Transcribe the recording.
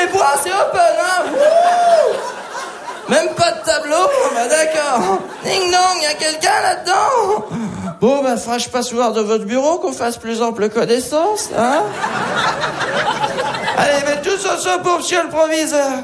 bras, c'est open, hein. Wouh. Même pas de tableau. Bah d'accord. Ding dong, y a quelqu'un là-dedans? Bon, bah ferai-je pas soir de votre bureau qu'on fasse plus ample connaissance, hein? Allez, mettez tous au saut pour monsieur le proviseur.